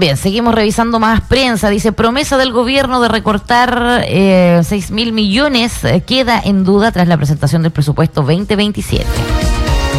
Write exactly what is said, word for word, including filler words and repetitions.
Bien, seguimos revisando más prensa. Dice, promesa del gobierno de recortar eh, seis mil millones eh, queda en duda tras la presentación del presupuesto veinte veintisiete.